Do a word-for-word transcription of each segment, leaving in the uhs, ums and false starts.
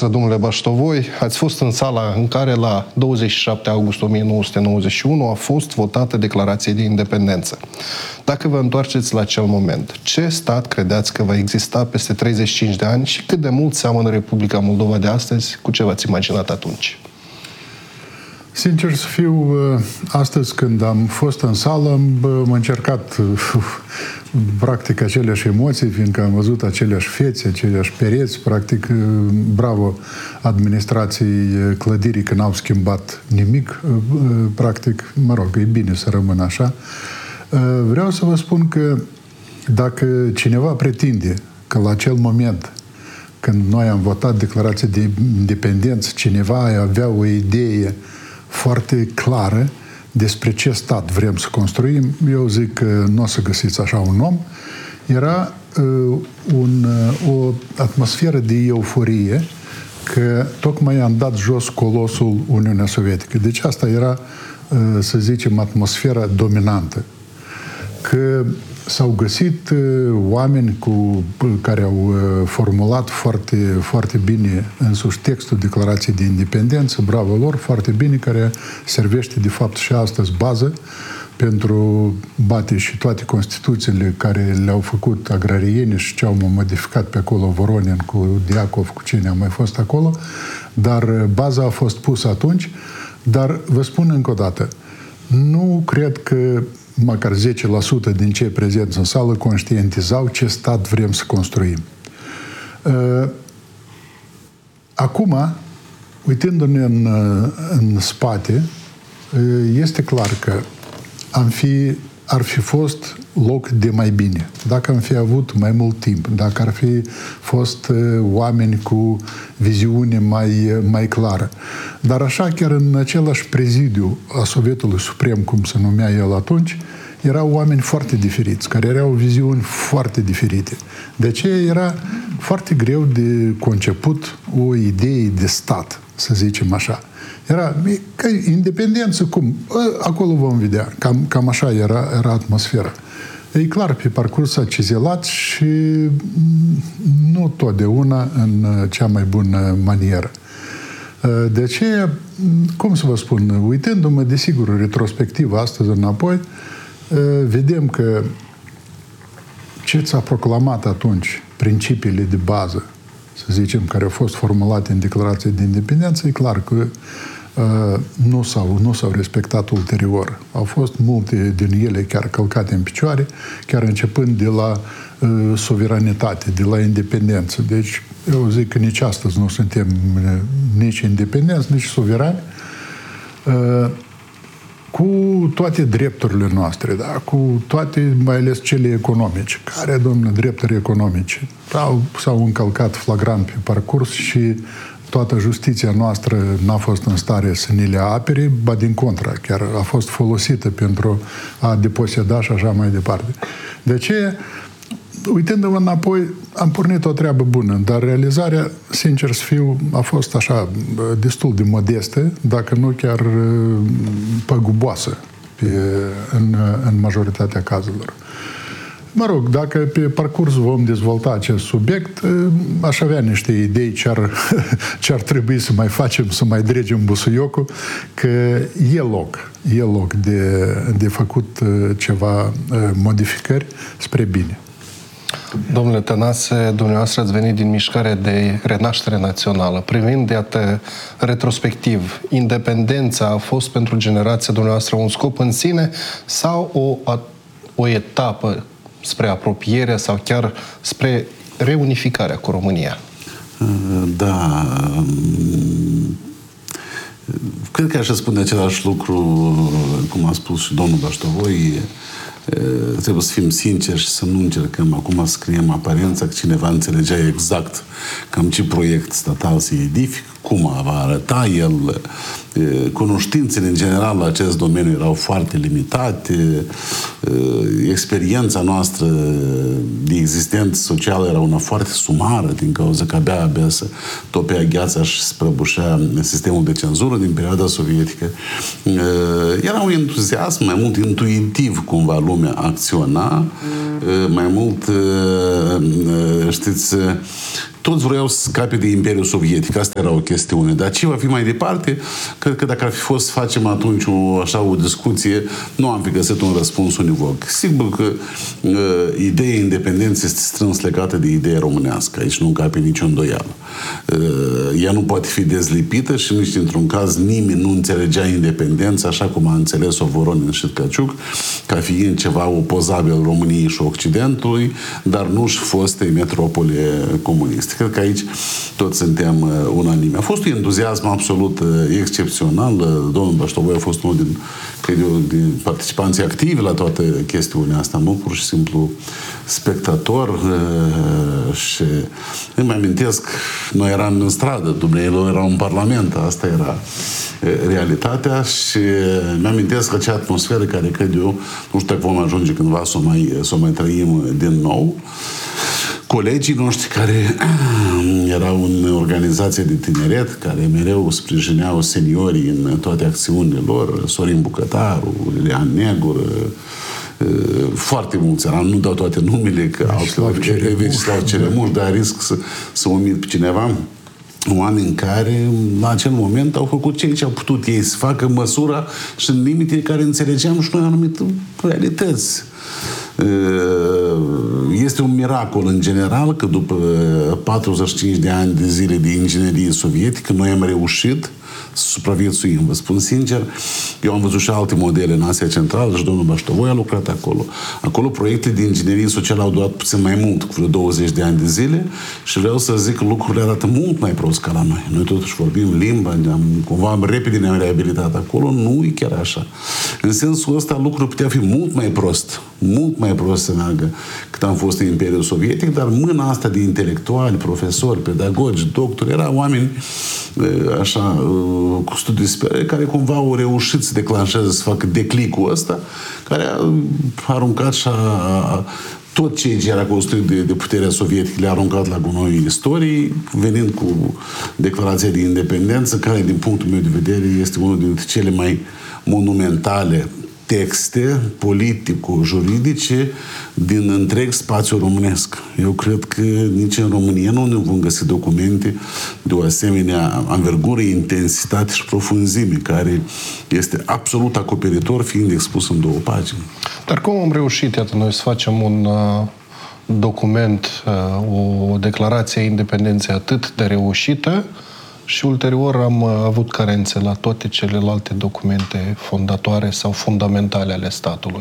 dumneavoastră, domnule Baștovoi, ați fost în sala în care la douăzeci și șapte august o mie nouă sute nouăzeci și unu a fost votată Declarația de Independență. Dacă vă întoarceți la acel moment, ce stat credeți că va exista peste treizeci și cinci de ani și cât de mult seamănă Republica Moldova de astăzi cu ce v-ați imaginat atunci? Sincer să fiu, astăzi când am fost în sală, am încercat practic aceleași emoții, fiindcă am văzut aceleași fețe, aceleași pereți, practic, bravo administrației clădirii că n-au schimbat nimic, practic, mă rog, e bine să rămână așa. Vreau să vă spun că dacă cineva pretinde că la acel moment când noi am votat Declarația de Independență, cineva avea o idee foarte clară despre ce stat vrem să construim, eu zic că nu o să găsiți așa un om. Era uh, un, uh, o atmosferă de euforie că tocmai am dat jos colosul Uniunea Sovietică. Deci asta era, uh, să zicem, atmosfera dominantă. Că s-au găsit uh, oameni cu, care au uh, formulat foarte, foarte bine însuși textul Declarației de Independență, bravo lor, foarte bine, care servește de fapt și astăzi bază pentru bate și toate Constituțiile care le-au făcut agrarieni și ce au modificat pe acolo Voronin cu Diacov, cu cine a mai fost acolo, dar baza a fost pusă atunci, dar vă spun încă o dată, nu cred că măcar zece la sută din cei prezenți în sală conștientizau ce stat vrem să construim. Acum, uitându-ne în, în spate, este clar că am fi, ar fi fost loc de mai bine. Dacă am fi avut mai mult timp, dacă ar fi fost oameni cu viziune mai, mai clară. Dar așa, chiar în același prezidiu a Sovietului Suprem, cum se numea el atunci, erau oameni foarte diferiți, care erau viziuni foarte diferite. De aceea era foarte greu de conceput o idee de stat, să zicem așa. Era, că independență, cum? Acolo vom vedea. Cam, cam așa era, era atmosfera. E clar, pe parcurs s-a cizelat și nu totdeauna în cea mai bună manieră. De aceea, cum să vă spun, uitându-mă, desigur, retrospectiv astăzi înapoi, vedem că ce s-a proclamat atunci, principiile de bază, să zicem, care au fost formulate în Declarația de Independență, e clar că uh, nu, s-au, nu s-au respectat ulterior. Au fost multe din ele chiar călcate în picioare, chiar începând de la uh, suveranitate, de la independență. Deci, eu zic că nici astăzi nu suntem nici independenți, nici suverani, uh, cu toate drepturile noastre, da? Cu toate, mai ales cele economice. Care, domnule, drepturi economice? Au, s-au încălcat flagrant pe parcurs și toată justiția noastră n-a fost în stare să ne le apere, ba din contra, chiar a fost folosită pentru a deposeda și așa mai departe. De aceea, uitându-mă înapoi, am pornit o treabă bună, dar realizarea, sincer să fiu, a fost așa, destul de modestă, dacă nu chiar păguboasă pe, în, în majoritatea cazurilor. Mă rog, dacă pe parcurs vom dezvolta acest subiect, aș avea niște idei ce ar, ce ar trebui să mai facem, să mai dregem busuiocul, că e loc, e loc de, de făcut ceva modificări spre bine. Domnule Tănase, dumneavoastră ați venit din mișcarea de renaștere națională. Privind de atât retrospectiv, independența a fost pentru generația dumneavoastră un scop în sine sau o, o etapă spre apropiere sau chiar spre reunificarea cu România? Da. Cred că aș spune același lucru, cum a spus și domnul Baștovoi. Trebuie să fim sinceri și să nu încercăm acum să scriem aparența că cineva înțelegea exact cam ce proiect statal se edifică, cum va arăta el. Cunoștințele în general la acest domeniu erau foarte limitate, experiența noastră de existență socială era una foarte sumară, din cauza că abia, abia să topea gheața și se prăbușea sistemul de cenzură din perioada sovietică. Era un entuziasm mai mult intuitiv cumva lumea acționa, mai mult, știți, toți vreau să scape de Imperiul Sovietic, asta era o chestiune. Dar ce va fi mai departe, cred că dacă ar fi fost să facem atunci o, așa o discuție, nu am fi găsit un răspuns univoc. Sigur că uh, ideea independenței este strâns legată de ideea românească, aici nu încape nicio îndoială. Uh, ea nu poate fi dezlipită și nici dintr-un caz nimeni nu înțelegea independența așa cum a înțeles-o Voronin și Tkaciuc, ca fiind ceva opozabil României și Occidentului, dar nu și foste metropole comuniste. Cred că aici toți suntem uh, unanimi. A fost un entuziasm absolut uh, excepțional. Domnul Baștovoi a fost unul din, cred eu, din participanții activi la toată chestiunea asta, nu pur și simplu spectator uh, și îmi amintesc, noi eram în stradă, dumneavoastră erau în Parlament, asta era realitatea și mi-amintesc acea atmosferă care, cred eu, nu știu dacă vom ajunge cândva să o mai, să o mai trăim din nou. Colegii noștri care erau în organizație de tineret, care mereu sprijineau seniorii în toate acțiunile lor, Sorin Bucătaru, Ilean Negur, foarte mulți eram, nu dau toate numele, că Vecislav Ceremuș, dar risc să, să omit pe cineva. Oameni care, la acel moment, au făcut ceea ce au putut ei să facă măsura și în limitele care înțelegeam și noi anumite realități. Este un miracol, în general, că după patruzeci și cinci de ani de zile de inginerie sovietică, noi am reușit să supraviețuim. Vă spun sincer, eu am văzut și alte modele în Asia Centrală și domnul Baștovoi a lucrat acolo. Acolo proiectele de inginerie socială au durat puțin mai mult, cu vreo douăzeci de ani de zile și vreau să zic că lucrurile arată mult mai prost ca la noi. Noi totuși vorbim limba, am, cumva repede ne-am reabilitat acolo, nu e chiar așa. În sensul ăsta lucrurile putea fi mult mai prost, mult mai prost să meargă cât am fost în Imperiul Sovietic, dar mâna asta de intelectuali, profesori, pedagogi, doctori, erau oameni așa, cu studii superiore, care cumva au reușit să declanșeze, să facă declicul ăsta, care a aruncat și a, tot ceea ce era construit de, de puterea sovietică le-a aruncat la gunoiul istoriei, venind cu declarația de independență, care, din punctul meu de vedere, este unul dintre cele mai monumentale texte politico-juridice din întreg spațiul românesc. Eu cred că nici în România nu ne vom găsi documente de o asemenea anvergură, intensitate și profunzime, care este absolut acoperitor, fiind expus în două pagini. Dar cum am reușit, iată, noi să facem un uh, document, uh, o declarație a independenței atât de reușită și ulterior am uh, avut carențe la toate celelalte documente fondatoare sau fundamentale ale statului?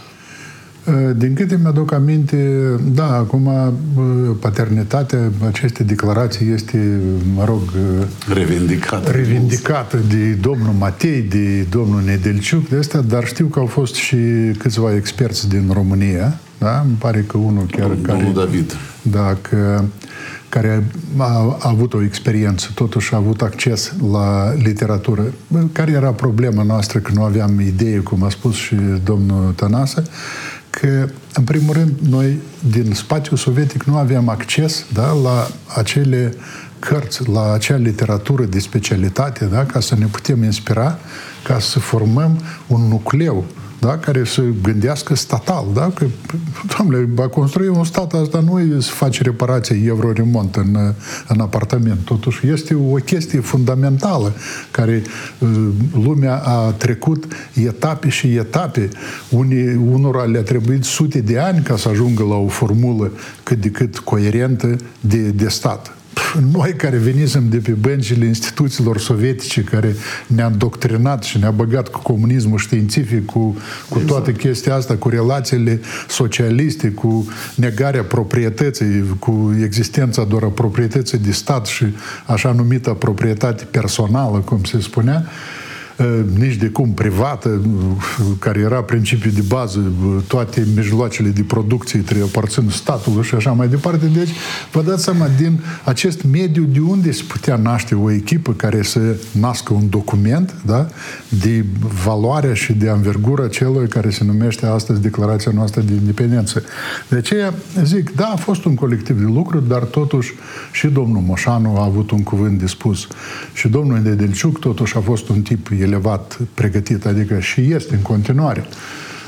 Din câte mi-aduc aminte, da, acum paternitatea acestei declarații este, mă rog, revindicată, revindicată de domnul Matei, de domnul Nedelciuc, de astea, dar știu că au fost și câțiva experți din România, da? Îmi pare că unul chiar domnul care... David. Da, că, care a, a avut o experiență, totuși a avut acces la literatură. Care era problema noastră, că nu aveam idee, cum a spus și domnul Tănase, că, în primul rând, noi, din spațiul sovietic, nu aveam acces, da, la acele cărți, la acea literatură de specialitate, da, ca să ne putem inspira, ca să formăm un nucleu, da, care să gândească statal, da, că, doamne, a construi un stat, asta nu e să faci reparație, euro-remont în, în apartament. Totuși, este o chestie fundamentală, care lumea a trecut etape și etape. Unii, unora le-a trebuit sute de ani ca să ajungă la o formulă cât de cât coerentă de, de stat. Noi care venisem de pe băncile instituțiilor sovietice, care ne-a doctrinat și ne-a băgat cu comunismul științific, cu, cu toată chestia asta, cu relațiile socialiste, cu negarea proprietății, cu existența doar a proprietății de stat și așa numită proprietate personală, cum se spunea, nici de cum privată, care era principiul de bază, toate mijloacele de producție trebuie aparțin statului și așa mai departe. Deci, vă dați seama, din acest mediu, de unde se putea naște o echipă care să nască un document, da, de valoare și de anvergură celui care se numește astăzi Declarația noastră de Independență. De aceea, zic, da, a fost un colectiv de lucru, dar totuși și domnul Moșanu a avut un cuvânt de spus. Și domnul Nedelciuc, totuși, a fost un tip elevat, pregătit, adică și este în continuare.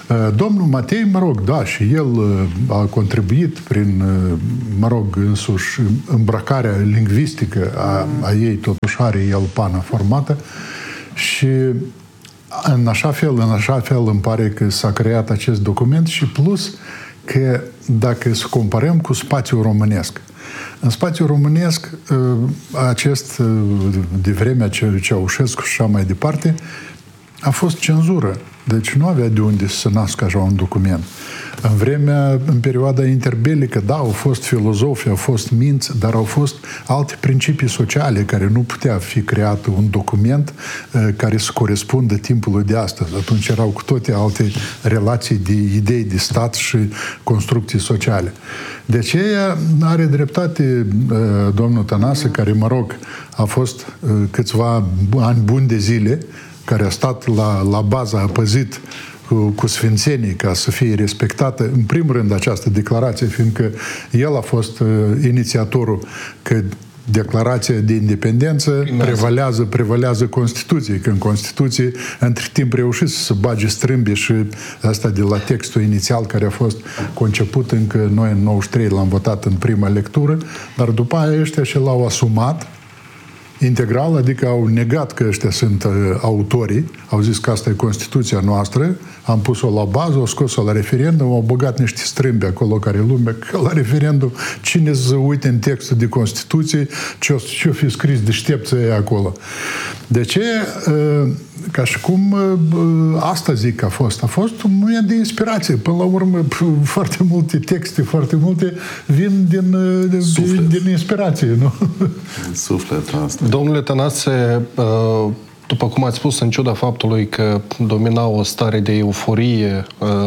Domnul Matei, mă rog, da, și el a contribuit prin, mă rog, însuși îmbrăcarea lingvistică a, a ei, totuși are el pana formată și în așa fel, în așa fel îmi pare că s-a creat acest document și plus că dacă să comparăm cu spațiul românesc, în spațiul românesc, acest, de vremea Ceaușescu și așa mai departe, a fost cenzură. Deci nu avea de unde să nască așa un document. În vremea, în perioada interbelică, da, au fost filozofi, au fost minți, dar au fost alte principii sociale care nu putea fi creat un document uh, care să corespundă timpului de astăzi. Atunci erau cu toate alte relații de idei de stat și construcții sociale. De aceea are dreptate uh, domnul Tănase, care, mă rog, a fost uh, câțiva ani buni de zile, care a stat la, la bază, a păzit cu, cu sfințenii ca să fie respectată, în primul rând, această declarație, fiindcă el a fost uh, inițiatorul că declarația de independență prevalează, prevalează Constituției, că în Constituție între timp reușit să se bage strâmbi și asta de la textul inițial care a fost conceput încă noi în nouăzeci și trei l-am votat în prima lectură, dar după aia ăștia și l-au asumat integral, adică au negat că ăștia sunt uh, autorii, au zis că asta e Constituția noastră, am pus-o la bază, au scos-o la referendum, au băgat niște strâmbi acolo care lumea, că la referendum cine să uite în textul de Constituție ce-o, ce-o fi scris deștepții aia acolo. De ce? Uh, ca și cum uh, asta zic că a fost. A fost un moment de inspirație. Până la urmă, foarte multe texte, foarte multe vin din, din, din inspirație, nu? Suflet asta. Domnule Tănase, după cum ați spus, în ciuda faptului că domina o stare de euforie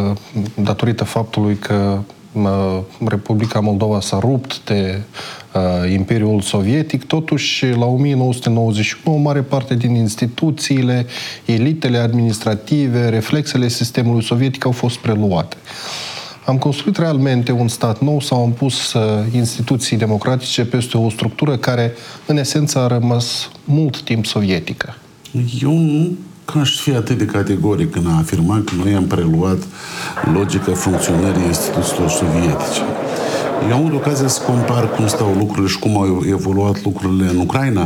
datorită faptului că Republica Moldova s-a rupt de Imperiul Sovietic, totuși la o mie nouă sute nouăzeci și unu o mare parte din instituțiile, elitele administrative, reflexele sistemului sovietic au fost preluate. Am construit realmente un stat nou sau am pus uh, instituții democratice peste o structură care, în esență, a rămas mult timp sovietică? Eu nu aș fi atât de categoric în a afirma că noi am preluat logica funcționării instituțiilor sovietice. Eu am avut ocazia să compar cum stau lucrurile și cum au evoluat lucrurile în Ucraina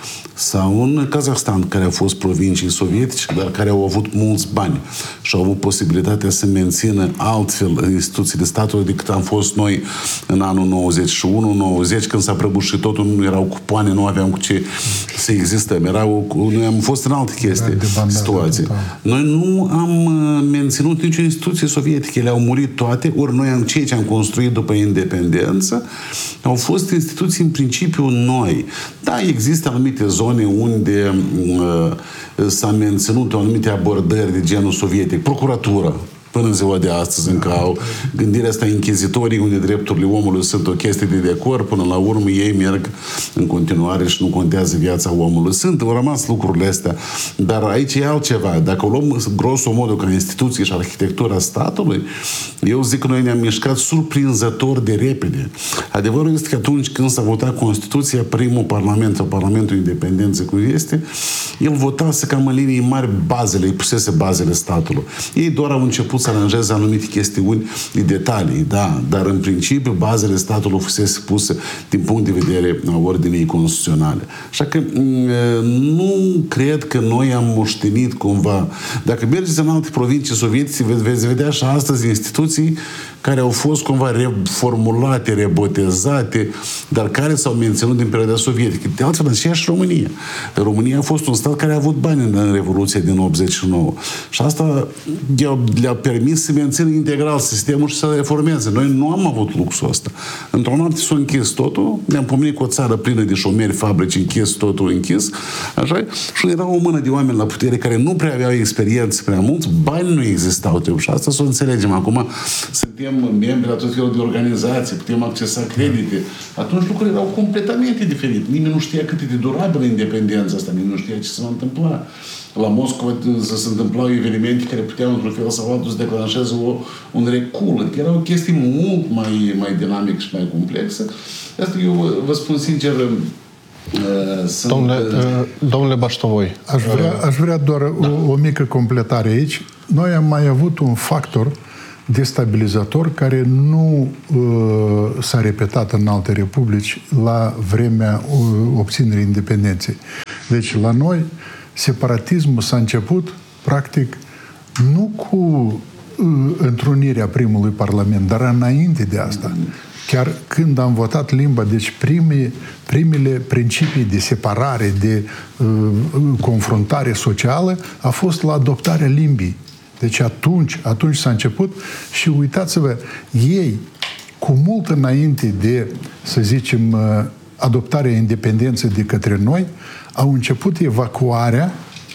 sau în Kazahstan, care au fost provincii sovietice, dar care au avut mulți bani și au avut posibilitatea să mențină altfel instituțiile statului decât am fost noi în anul nouăzeci și unu nouăzeci, când s-a prăbușit totul, nu erau cupoane, nu aveam cu ce să existăm. Erau, noi am fost în alte chestii, situații. Noi nu am menținut nicio instituție sovietică, ele au murit toate, ori noi am ceea ce am construit după independență, au fost instituții în principiu noi. Da, există anumite zone unde uh, s-a menținut o anumite abordări de genul sovietic. Procuratură, până în ziua de astăzi încă au gândirea asta închizitorii, unde drepturile omului sunt o chestie de decor, până la urmă ei merg în continuare și nu contează viața omului. Sunt, au rămas lucrurile astea, dar aici e altceva. Dacă o luăm grosomodul ca instituție și arhitectura statului, eu zic că noi ne-am mișcat surprinzător de repede. Adevărul este că atunci când s-a votat Constituția, primul parlament, sau Parlamentul Independenței cum este, el votase cam în linii mari bazele, îi pusese bazele statului. Ei doar au început să aranjeze anumite chestiuni de detalii, da, dar în principiu bazele statului fusese puse din punct de vedere a ordinii constituționale. Așa că nu cred că noi am moștenit cumva. Dacă mergeți în alte provincii sovietice, veți vedea și astăzi instituții care au fost cumva reformulate, rebotezate, dar care s-au menținut din perioada sovietică. De altfel, aceeași România. România a fost un stat care a avut bani în Revoluția din optzeci și nouă. Și asta le-a permis să mențină integral sistemul și să reformeze. Noi nu am avut luxul ăsta. Într-o noapte s-a închis totul, ne-am pomenit cu o țară plină de șomeri, fabrici închis, totul închis, așa, și era o mână de oameni la putere care nu prea aveau experiență prea mult, bani nu existau, și asta să o înțelegem. Acum suntem membri la tot felul de organizații, putem accesa credite. Atunci lucrurile erau completamente diferite. Nimeni nu știa cât e de durabilă independența asta, nimeni nu știa ce se va întâmpla. La Moscova se întâmplau evenimente care puteau într-un fel sau altul să declanșeze o, un recul. Adică era o chestie mult mai, mai dinamică și mai complexă. Asta eu vă spun sincer, uh, sunt... Domnule, uh, domnule Baștovoi. Aș vrea, aș vrea doar o, o mică completare aici. noi am mai avut un factor destabilizator care nu uh, s-a repetat în alte republici la vremea uh, obținerii independenței. Deci, la noi, separatismul s-a început, practic, nu cu uh, întrunirea primului parlament, dar înainte de asta. Chiar când am votat limba, deci primii, primele principii de separare, de uh, confruntare socială, a fost la adoptarea limbii. Deci atunci, atunci s-a început și uitați-vă, ei, cu mult înainte de, să zicem, adoptarea independenței de către noi, au început evacuarea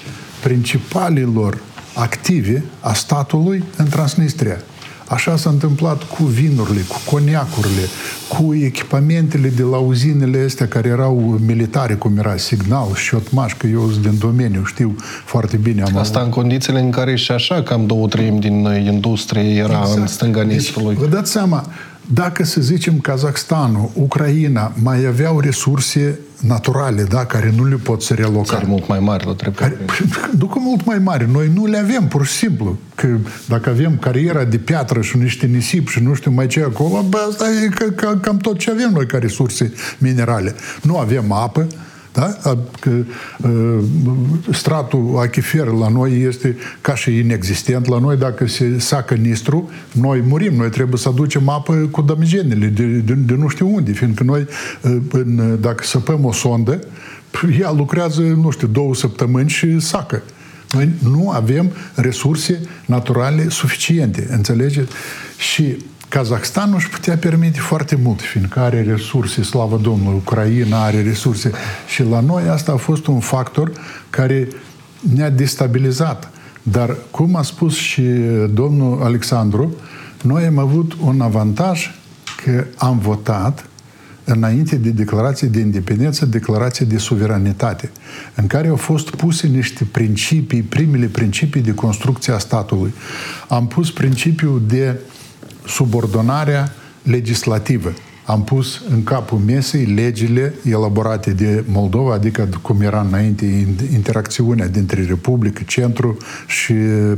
principalilor active a statului în Transnistria. Așa s-a întâmplat cu vinurile, cu coniacurile, cu echipamentele de la uzinele astea care erau militare, cum era Signal, Șotmaș, că eu sunt din domeniu, știu foarte bine. Am Asta în condițiile în care și așa cam două treimi din industrie era exact în stânga Nistrului. Deci, vă dați seama, dacă, să zicem, Kazakhstanul, Ucraina mai aveau resurse naturale, da, care nu le pot să reloca. Țări mult mai mari la trepte. Ducă mult mai mari. Noi nu le avem, pur și simplu. Că dacă avem cariera de piatră și niște nisip și nu știu mai ce acolo, bă, asta e că, că, cam tot ce avem noi ca resurse minerale. Nu avem apă, da? Că, uh, stratul achifer la noi este ca și inexistent. La noi, dacă se sacă Nistru, noi murim. Noi trebuie să aducem apă cu damigenele de, de, de nu știu unde, fiindcă noi, uh, în, dacă săpăm o sondă, ea lucrează, nu știu, două săptămâni și sacă. Noi nu avem resurse naturale suficiente, înțelegeți? Și Kazakhstanul își putea permite foarte mult, fiindcă are resurse, slavă Domnului, Ucraina are resurse. Și la noi asta a fost un factor care ne-a destabilizat. Dar, cum a spus și domnul Alexandru, noi am avut un avantaj că am votat înainte de declarație de independență, declarație de suveranitate, în care au fost puse niște principii, primele principii de construcție a statului. Am pus principiul de subordonarea legislativă. Am pus în capul mesei legile elaborate de Moldova, adică cum era înainte interacțiunea dintre Republică, Centru și uh,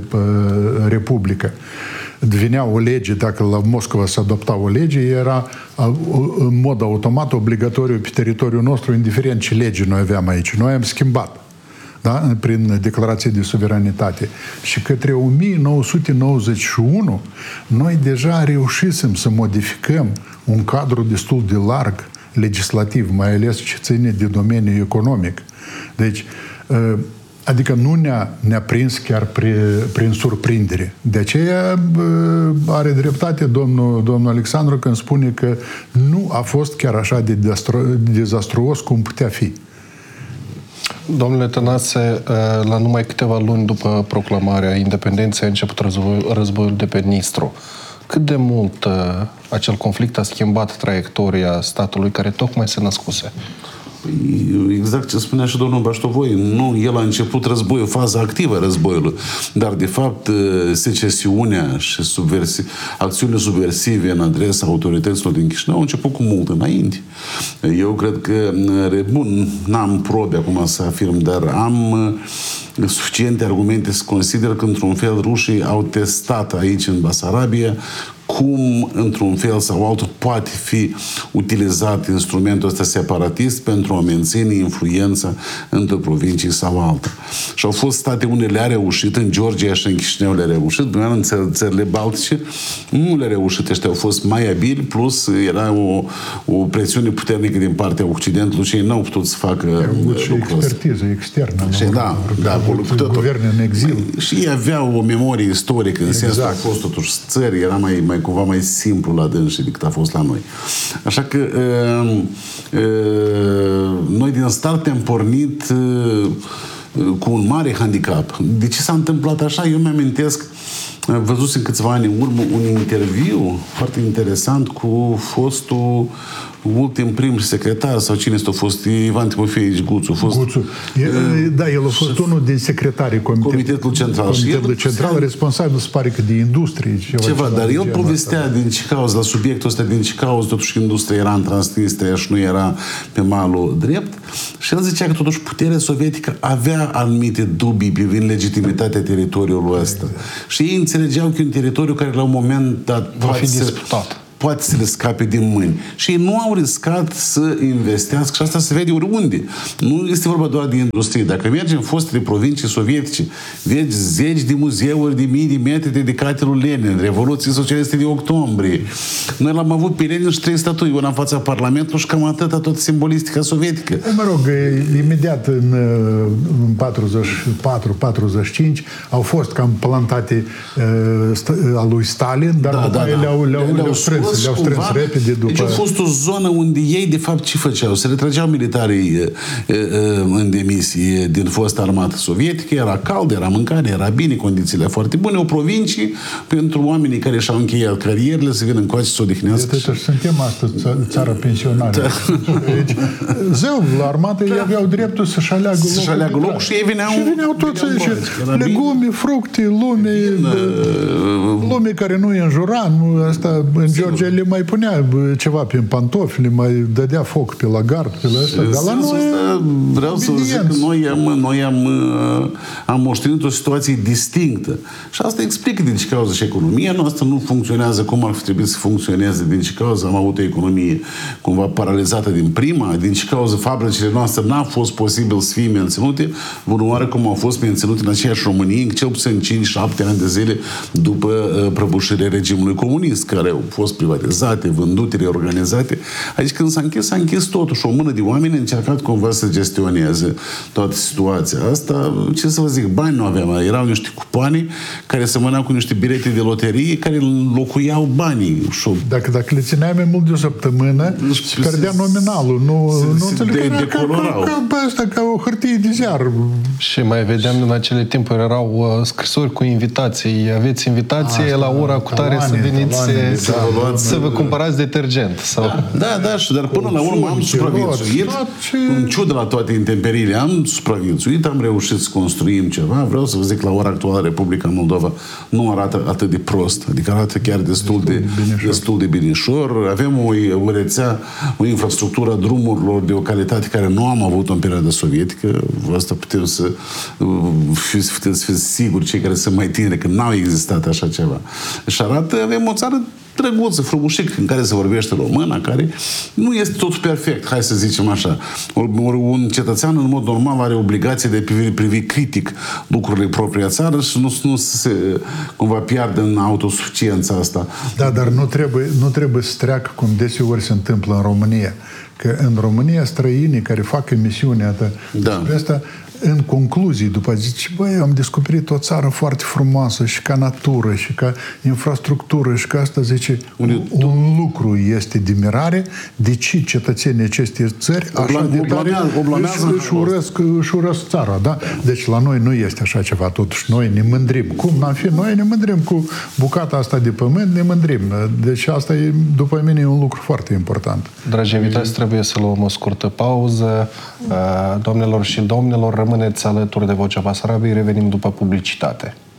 Republică. Venea o lege, dacă la Moscova se adopta o lege, era uh, în mod automat obligatoriu pe teritoriul nostru, indiferent ce lege noi aveam aici. Noi am schimbat, da? Prin declarație de suveranitate. Și către o mie nouă sute nouăzeci și unu, noi deja reușisem să modificăm un cadru destul de larg legislativ, mai ales ce ține de domeniul economic. Deci, adică nu ne-a, ne-a prins chiar pre, prin surprindere. De aceea are dreptate domnul, domnul Alexandru când spune că nu a fost chiar așa de dezastruos cum putea fi. Domnule Tănase, la numai câteva luni după proclamarea independenței a început războiul, războiul de pe Nistru. Cât de mult acel conflict a schimbat traiectoria statului care tocmai se născuse? Exact ce spunea și domnul Baștovoi. Nu, el a început războiul, faza activă a războiului, dar de fapt secesiunea și subversi, acțiunile subversive în adresa autorităților din Chișinău au început cu mult înainte. Eu cred că, bun, n-am probe acum să afirm, dar am suficiente argumente să consider că într-un fel rușii au testat aici în Basarabia cum, într-un fel sau altul, poate fi utilizat instrumentul ăsta separatist pentru a menține influența într-o provincie sau alta. Și au fost state unde le-a reușit, în Georgia și în Chișinău le-a reușit, în țările baltice nu le-a reușit, ăștia au fost mai abili, plus era o, o presiune puternică din partea Occidentului și ei nu au putut să facă lucrul ăsta. Și expertiză externă. Și da, da, acolo cu totul. Guverne în exil. Și ei aveau o memorie istorică, în exact. Sensul că au fost totuși țări, era mai, mai cumva mai simplu la dânsii decât a fost la noi. Așa că uh, uh, noi din start am pornit uh, cu un mare handicap. De ce s-a întâmplat așa? Eu mi-amintesc, văzusem câțiva ani în urmă un interviu foarte interesant cu fostul ultim prim secretar sau cine este a fost, Ivan Timofeevici Guțu. A fost, Guțu. E, da, el a fost unul din secretarii comitet, Comitetului Central. Comitetului Și el, Central, responsabil, se pare că de industrie. Ceva, ceva, dar el genul povestea ăsta. din ce cauză, la subiectul ăsta, din ce cauză totuși industria era în Transnistria și nu era pe malul drept. Și el zicea că totuși puterea sovietică avea anumite dubii privind legitimitatea teritoriului ăsta. Și ei înțelegeau că e un teritoriu care la un moment dat Va fi poate să- disputat. poate să le scape din mâini. Și ei nu au riscat să investească și asta se vede oriunde. Nu este vorba doar de industrie. Dacă mergi în fostele provincii sovietice, vezi zeci de muzeuri de mii de metri dedicate lui Lenin, Revoluției Socialiste de Octombrie. Noi l-am avut pe Lenin și trei statui, una în fața Parlamentului și cam atâta tot simbolistica sovietică. Mă rog, imediat în, în patruzeci și patru patruzeci și cinci au fost cam plantate uh, a lui Stalin, dar Da, după da, aia da. le-au, le-au, le-au strâns, scos le-au strâns cumva. repede după... Deci a fost o zonă unde ei, de fapt, ce făceau? Se retrageau militarii e, e, în demisie din fosta armată sovietică, era cald, era mâncare, era bine, condițiile foarte bune, o provincie pentru oamenii care și-au încheiat carierele să vină încoace să se odihnească. Iată, și suntem astăzi ța- țara pensionară. Deci, zău, la armată ei aveau dreptul să-și aleagă locul. Să-și aleagă de locul trai. și ei veneau- Și veneau toți veneau aici. bani. Era bine. Legume, fructe, lume, lume care nu îi înjura. Nu, asta, în Georgia le mai punea bă, ceva pe pantofi, le mai dădea foc pe la gard, pe la asta. Dar la noi, Asta, vreau să vă zic că obediență. noi am, noi am, uh, am moștenit o situație distinctă. Și asta explică din ce cauză și economia noastră nu funcționează cum ar fi trebuit să funcționeze, din ce cauză am avut o economie cumva paralizată din prima, din ce cauză fabricile noastre n-a fost posibil să fie menținute, bunoară cum au fost menținute în aceeași Românie, în cel puțin cinci șapte ani de zile după uh, prăbușirea regimului comunist, care au fost privatizate, vândute, reorganizate. Aici când s-a închis, s-a închis totuși. O mână de oameni a încercat cumva să gestioneze toată situația asta. Ce să vă zic, bani nu aveam. Erau niște cupoane care semănau cu niște bilete de loterie care înlocuiau banii. Și o- Dacă, dacă le țineai mai mult de o săptămână, Și se pierdea se- nominalul. Nu, se- nu se înțeleg. de- Era ca, decolorau. ca, ca, ca, asta, ca o hârtie de ziar. Și mai vedeam în acele timpuri, erau uh, scrisori cu invitații. Aveți invitație Asta, la ora cu tare să taloane, veniți taloane, să, da, da, să vă da. cumpărați detergent. Sau... Da, da, și dar până la urmă am Consum, supraviețuit. tot ce- În ciuda la toate intemperiile, am supraviețuit, am reușit să construim ceva. Vreau să vă zic, la ora actuală Republica Moldova nu arată atât de prost. Adică arată chiar destul de, binișor. destul de binișor. Avem o, o rețea, o infrastructură a drumurilor de o calitate care nu am avut-o în perioada sovietică. Asta putem să fiți, puteți să fiți siguri, cei care sunt mai tineri, că n-au existat așa ceva. Și arată, avem o țară drăguță, frumușic, în care se vorbește română, care nu este tot perfect, hai să zicem așa. Un cetățean, în mod normal, are obligație de a privi, privi critic lucrurile propria țară și nu, nu se cumva pierde în autosuficiența asta. Da, dar nu trebuie, nu trebuie să treacă cum deseori se întâmplă în România. Că în România străinii care fac emisiunea ta, Da. despre asta, în concluzii, după zice, băi, am descoperit o țară foarte frumoasă și ca natură și ca infrastructură și ca asta, zice, un, un lucru este de mirare, de ce cetățenii acestei țări așa Obla- de tare oblamează- oblamează își, își, urăsc, își urăsc țara, da? Deci la noi nu este așa ceva, totuși noi ne mândrim. Cum n-am fi? Noi ne mândrim cu bucata asta de pământ, ne mândrim. Deci asta e, după mine, e un lucru foarte important. Dragi invitați, trebuie să luăm o scurtă pauză. Doamnelor și domnilor, rămâneți alături de Vocea Basarabiei, revenim după publicitate.